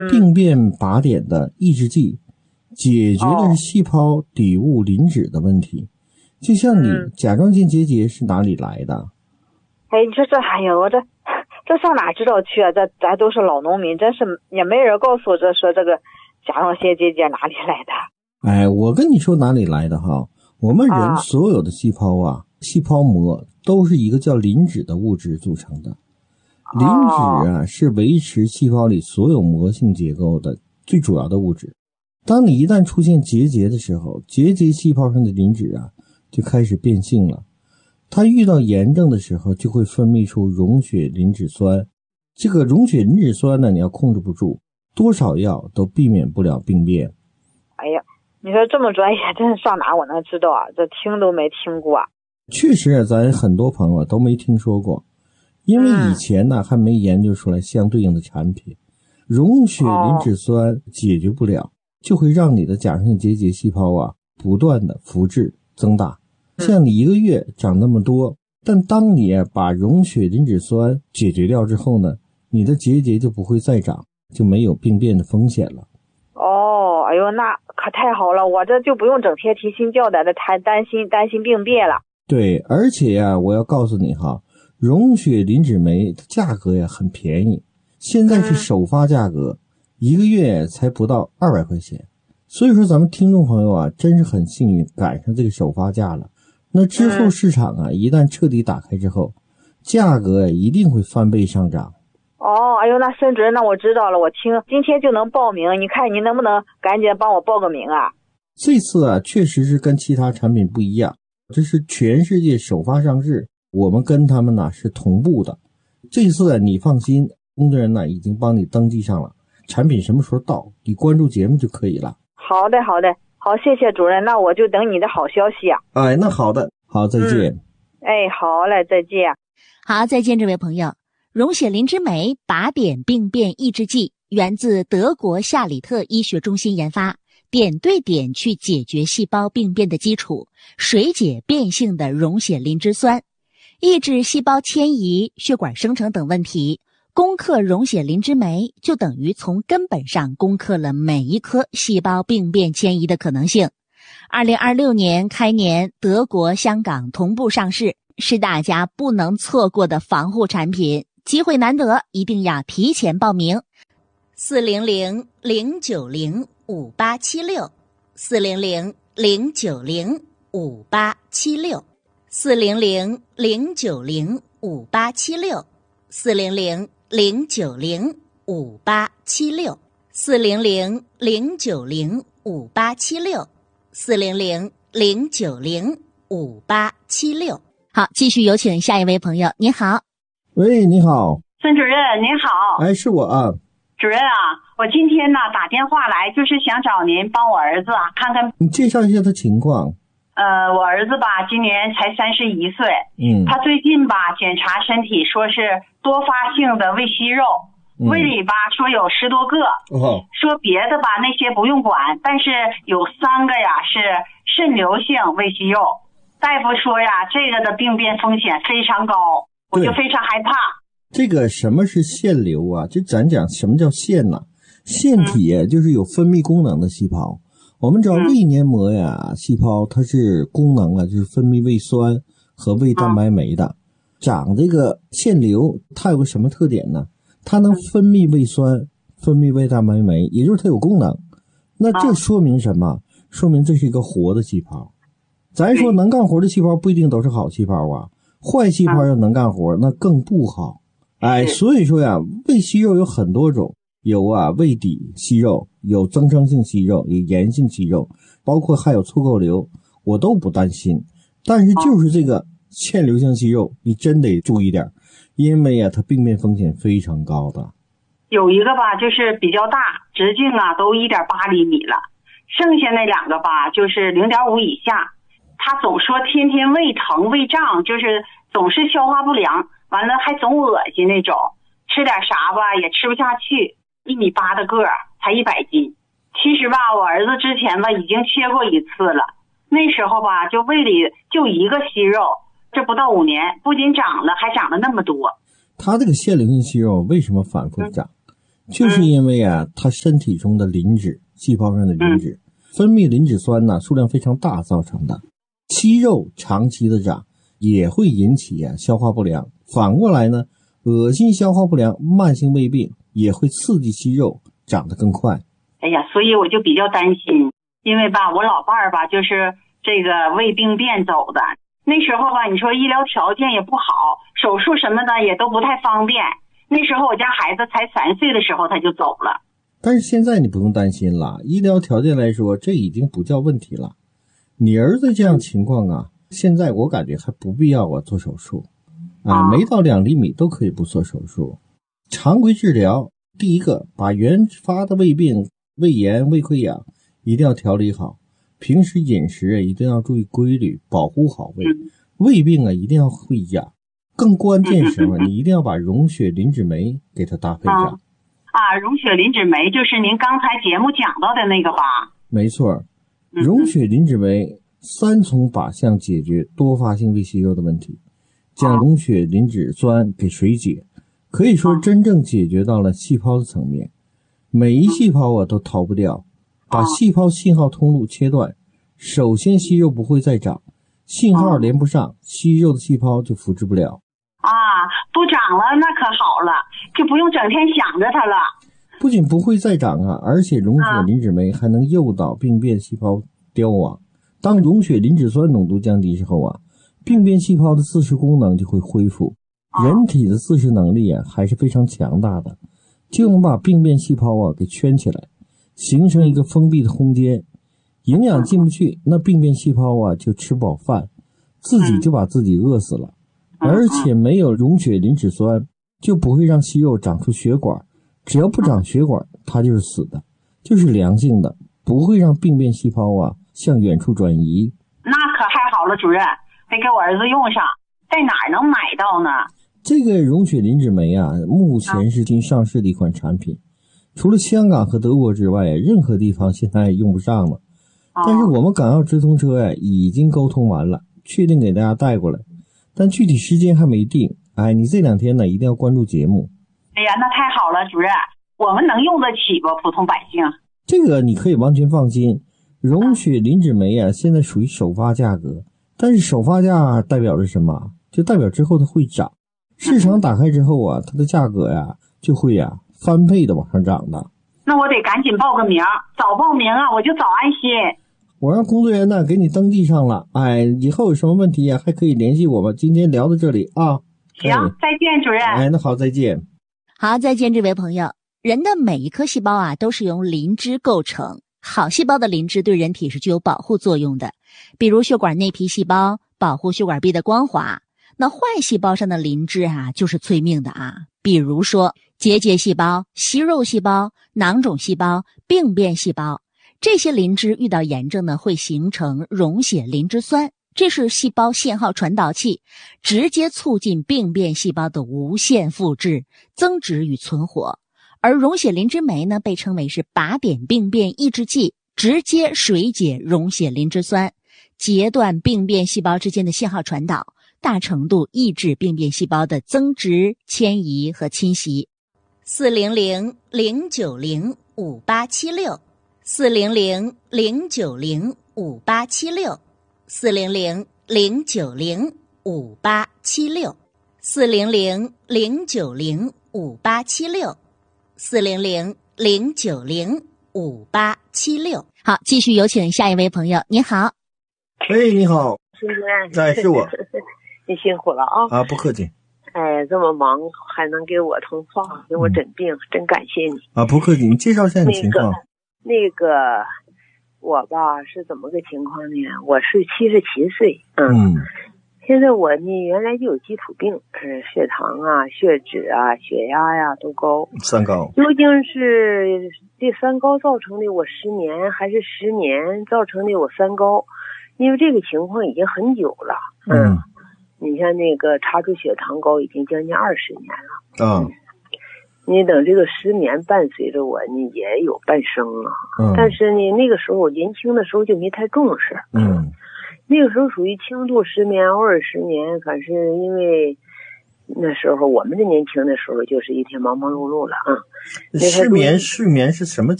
病变靶点的抑制剂，解决的是细胞底物磷脂的问题。就像你甲状腺结节是哪里来的？ 你说这哎呀，我这上哪知道去啊？咱都是老农民，真是也没人告诉我说这个甲状腺结节哪里来的。 我跟你说哪里来的哈，我们人所有的细胞细胞膜都是一个叫磷脂的物质组成的。磷脂是维持细胞里所有膜性结构的最主要的物质。当你一旦出现结节的时候，结节细胞上的磷脂就开始变性了。它遇到炎症的时候就会分泌出溶血磷脂酸。这个溶血磷脂酸呢，你要控制不住，多少药都避免不了病变。 哎呀，你说这么专业，真是上哪我能知道啊？这听都没听过。 确实咱很多朋友都没听说过，因为以前呢还没研究出来相对应的产品。溶血磷脂酸解决不了，就会让你的甲状腺结节细胞不断的复制增大。像你一个月长那么多，但当你把溶血磷脂酸解决掉之后呢，你的结节就不会再长，就没有病变的风险了。 哎呦，那可太好了，我这就不用整天提心吊胆的担心病变了。 对，而且我要告诉你溶血磷脂酶的价格很便宜，现在是首发价格，一个月才不到200块钱。所以说咱们听众朋友真是很幸运赶上这个首发价了。那之后市场一旦彻底打开之后，价格一定会翻倍上涨。 哎呦，那孙主任，那我知道了，我今天就能报名，你看你能不能赶紧帮我报个名啊？ 这次确实是跟其他产品不一样，这是全世界首发上市，我们跟他们是同步的。这次你放心，工作人员已经帮你登记上了，产品什么时候到，你关注节目就可以了。 好的，好，谢谢主任，那我就等你的好消息啊。 那好的，好，再见。 好嘞，再见。 好，再见，这位朋友。溶血磷脂酶靶点病变抑制剂源自德国夏里特医学中心研发，点对点去解决细胞病变的基础，水解变性的溶血磷脂酸，抑制细胞迁移、血管生成等问题。攻克溶血磷脂酶就等于从根本上攻克了每一颗细胞病变迁移的可能性。2026年开年，德国、香港同步上市，是大家不能错过的防护产品。机会难得，一定要提前报名。400-090-5876 400-090-5876 400-090-5876 400-090-5876 400-090-5876 400-090-5876。好，继续有请下一位朋友。您好。 喂，你好， 孙主任您好。 是我主任我今天打电话来，就是想找您帮我儿子看看。 你介绍一下他情况。 我儿子今年才31岁，他最近检查身体说是多发性的胃息肉，胃里说有10多个，说别的那些不用管，但是有3个是肾瘤性胃息肉，大夫说这个的病变风险非常高，我就非常害怕。 这个什么是腺瘤就咱讲什么叫腺呢？腺体就是有分泌功能的细胞。我们知道胃黏膜细胞它是功能就是分泌胃酸和胃蛋白酶的。长这个腺瘤它有个什么特点呢？它能分泌胃酸，分泌胃蛋白酶，也就是它有功能。那这说明什么？说明这是一个活的细胞。咱说能干活的细胞不一定都是好细胞坏细胞要能干活那更不好。所以说胃息肉有很多种，有胃底息肉，有增生性息肉，有炎性息肉，包括还有促垢瘤，我都不担心。但是就是这个腺瘤性息肉你真得注意点，因为它病变风险非常高的。 有一个就是比较大，直径都1.8厘米了，剩下那2个就是0.5以下。他总说天天胃疼胃胀，就是总是消化不良，完了还总恶心那种，吃点啥也吃不下去。1.8米的个儿，才100斤。其实我儿子之前已经切过1次了，那时候就胃里就1个息肉，这不到5年不仅长了，还长了那么多。 他这个腺瘤性息肉为什么反复长？ 就是因为啊，他身体中的磷脂，细胞上的磷脂分泌磷脂酸呢数量非常大造成的。息肉长期的长也会引起消化不良，反过来呢，恶心消化不良、慢性胃病也会刺激息肉长得更快。 哎呀，所以我就比较担心，因为吧，我老伴儿吧就是这个胃病变走的。那时候吧，你说医疗条件也不好，手术什么的也都不太方便。那时候我家孩子才3岁的时候他就走了。 但是现在你不用担心了，医疗条件来说，这已经不叫问题了。你儿子这样情况啊，现在我感觉还不必要做手术没到2厘米都可以不做手术。常规治疗，第一个把原发的胃病、胃炎、胃溃疡一定要调理好，平时饮食一定要注意规律，保护好胃。胃病一定要会养。更关键是什么？你一定要把溶血磷脂酶给它搭配上。 溶血磷脂酶就是您刚才节目讲到的那个吧？ 没错，溶血磷脂酶3重靶向解决多发性胃息肉的问题，将溶血磷脂酸给水解，可以说真正解决到了细胞的层面，每一细胞都逃不掉，把细胞信号通路切断，首先息肉不会再长，信号连不上，息肉的细胞就复制不了。 不长了那可好了，就不用整天想着它了。 不仅不会再长而且溶血磷脂酶还能诱导病变细胞凋亡。当溶血磷脂酸浓度降低之后病变细胞的自噬功能就会恢复。人体的自噬能力还是非常强大的，就能把病变细胞给圈起来，形成一个封闭的空间，营养进不去，那病变细胞就吃不饱饭，自己就把自己饿死了。而且没有溶血磷脂酸，就不会让息肉长出血管，只要不长血管，它就是死的，就是良性的，不会让病变细胞向远处转移。 那可太好了，主任，得给我儿子用上。在哪儿能买到呢？ 这个溶血磷脂酶目前是新上市的一款产品，除了香港和德国之外，任何地方现在用不上了。但是我们港澳直通车已经沟通完了，确定给大家带过来，但具体时间还没定。你这2天一定要关注节目。 哎呀，那太好了，主任，我们能用得起不？普通百姓？ 这个你可以完全放心。溶血磷脂酶现在属于首发价格，但是首发价代表着什么？就代表之后它会涨。市场打开之后它的价格就会翻倍的往上涨的。 那我得赶紧报个名，早报名我就早安心。 我让工作人员给你登记上了，以后有什么问题还可以联系我们。今天聊到这里行，再见，主任。 那好，再见。 好，再见，这位朋友。人的每一颗细胞都是由磷脂构成，好细胞的磷脂对人体是具有保护作用的，比如血管内皮细胞保护血管壁的光滑。那坏细胞上的磷脂就是催命的比如说结节细胞、息肉细胞、囊肿细胞、病变细胞，这些磷脂遇到炎症呢，会形成溶血磷脂酸，这是细胞信号传导器，直接促进病变细胞的无限复制、增殖与存活。而溶血磷脂酶呢，被称为是靶点病变抑制剂，直接水解溶血磷脂酸，截断病变细胞之间的信号传导，大程度抑制病变细胞的增殖、迁移和侵袭。400-090-5876 400-090-5876 400-090-5876 400-090-5876 400-090-5876。好，继续有请下一位朋友。你好。 你好。 是不是？ 是我。 你辛苦了不客气。 这么忙还能给我通话，给我诊病，真感谢你不客气。你介绍一下你情况。 那个我吧是怎么个情况呢？我是77岁，现在我呢原来就有基础病，血糖血脂血压都高 ，3高。 究竟是这3高造成的我失眠，还是失眠造成的我3高？因为这个情况已经很久了。你像那个查出血糖高已经将近20年了。你等这个失眠伴随着我呢也有半生但是呢那个时候我年轻的时候就没太重视。那个时候属于轻度失眠，偶尔失眠，反正因为那时候我们这年轻的时候就是一天忙忙碌碌了啊。 失眠是什么